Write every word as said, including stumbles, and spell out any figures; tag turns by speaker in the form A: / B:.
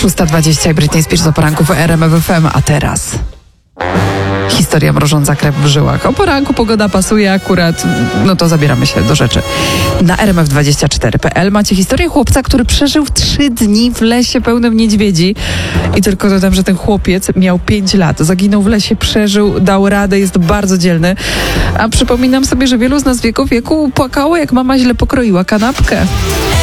A: szósta dwadzieścia i Britney Spears o poranku w R M F F M, a teraz historia mrożąca krew w żyłach. O poranku pogoda pasuje akurat, no to zabieramy się do rzeczy. Na R M F dwadzieścia cztery kropka P L macie historię chłopca, który przeżył trzy dni w lesie pełnym niedźwiedzi. I tylko dodam, że ten chłopiec miał pięć lat. Zaginął w lesie, przeżył, dał radę, jest bardzo dzielny. A przypominam sobie, że wielu z nas w jego wieku płakało, jak mama źle pokroiła kanapkę.